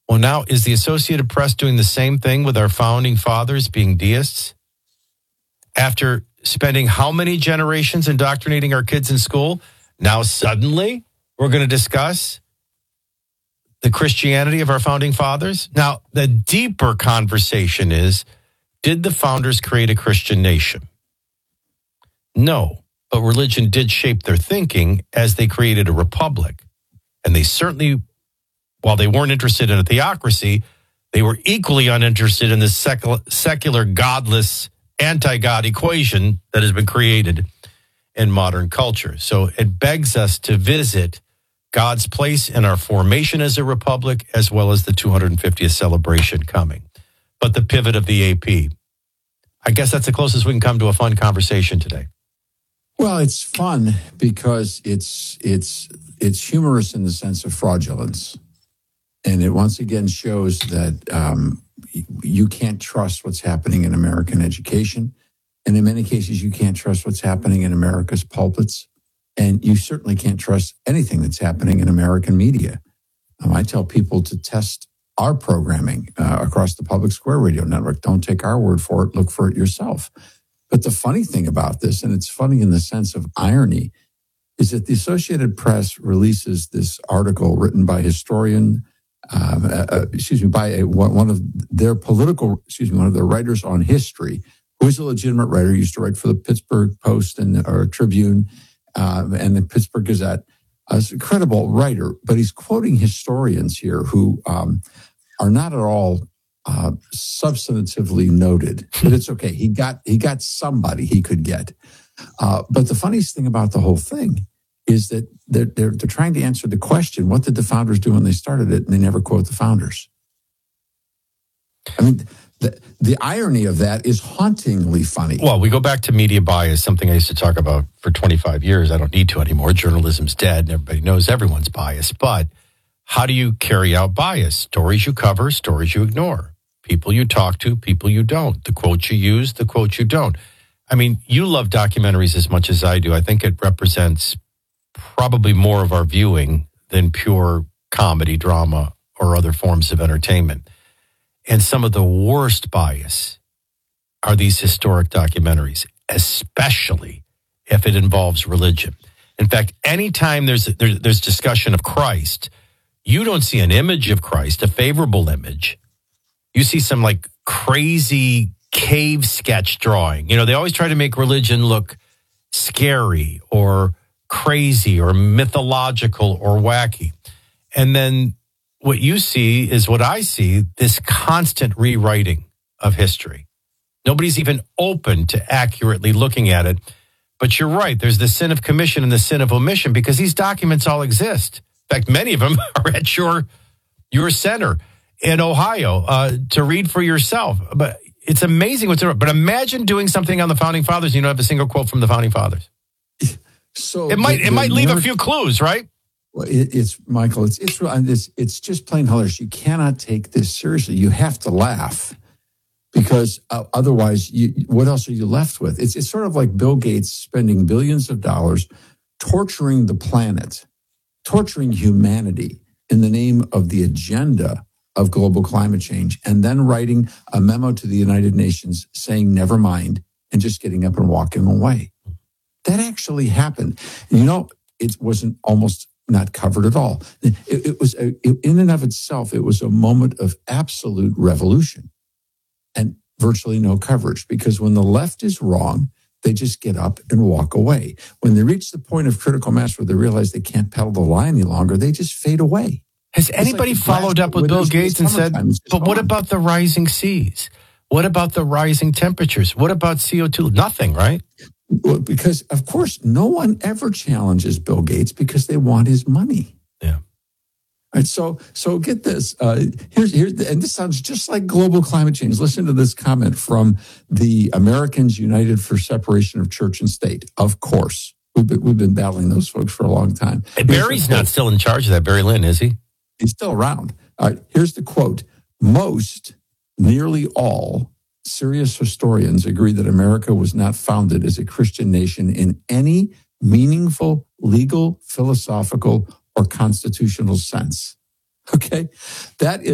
Well, now, is the Associated Press doing the same thing with our founding fathers being deists? After spending how many generations indoctrinating our kids in school, now suddenly we're going to discuss the Christianity of our founding fathers? Now, the deeper conversation is, did the founders create a Christian nation? No, but religion did shape their thinking as they created a republic. And they certainly, while they weren't interested in a theocracy, they were equally uninterested in this secular, godless, anti-God equation that has been created in modern culture. So it begs us to visit God's place in our formation as a republic, as well as the 250th celebration coming. But the pivot of the AP, I guess that's the closest we can come to a fun conversation today. Well, it's fun because it's humorous in the sense of fraudulence. And it once again shows that you can't trust what's happening in American education. And in many cases, you can't trust what's happening in America's pulpits. And you certainly can't trust anything that's happening in American media. I tell people to test our programming across the Public Square Radio Network. Don't take our word for it. Look for it yourself. But the funny thing about this, and it's funny in the sense of irony, is that the Associated Press releases this article written by one of their writers on history, who is a legitimate writer, used to write for the Pittsburgh Post or Tribune and the Pittsburgh Gazette. He's a credible writer, but he's quoting historians here who are not at all substantively noted. But it's okay. He got somebody he could get. But the funniest thing about the whole thing is that they're trying to answer the question, what did the founders do when they started it? And they never quote the founders. I mean, the irony of that is hauntingly funny. Well, we go back to media bias, something I used to talk about for 25 years. I don't need to anymore. Journalism's dead, and everybody knows everyone's biased. But how do you carry out bias? Stories you cover, stories you ignore. People you talk to, people you don't. The quotes you use, the quotes you don't. I mean, you love documentaries as much as I do. I think it represents probably more of our viewing than pure comedy, drama, or other forms of entertainment. And some of the worst bias are these historic documentaries, especially if it involves religion. In fact, anytime there's discussion of Christ, you don't see an image of Christ, a favorable image. You see some like crazy cave sketch drawing. You know, they always try to make religion look scary or crazy or mythological or wacky. And then what you see is what I see, this constant rewriting of history. Nobody's even open to accurately looking at it. But you're right, there's the sin of commission and the sin of omission because these documents all exist. In fact, many of them are at your center in Ohio to read for yourself. But it's amazing what's there. But imagine doing something on the Founding Fathers and you don't have a single quote from the Founding Fathers. So it might leave a few clues, right? Well, it's Michael. It's just plain hilarious. You cannot take this seriously. You have to laugh because otherwise, what else are you left with? It's sort of like Bill Gates spending billions of dollars torturing the planet, torturing humanity in the name of the agenda of global climate change, and then writing a memo to the United Nations saying "never mind" and just getting up and walking away. That actually happened. And it wasn't almost not covered at all. It was, in and of itself, it was a moment of absolute revolution and virtually no coverage because when the left is wrong, they just get up and walk away. When they reach the point of critical mass where they realize they can't pedal the line any longer, they just fade away. Has anybody followed up with Bill Gates and said, but what about the rising seas? What about the rising temperatures? What about CO2? Nothing, right? Well, because, of course, no one ever challenges Bill Gates because they want his money. Yeah. Right, so get this. Here's and this sounds just like global climate change. Listen to this comment from the Americans United for Separation of Church and State. Of course, we've been battling those folks for a long time. And Barry's not still in charge of that. Barry Lynn, is he? He's still around. All right, here's the quote. Nearly all serious historians agree that America was not founded as a Christian nation in any meaningful, legal, philosophical, or constitutional sense. Okay? That is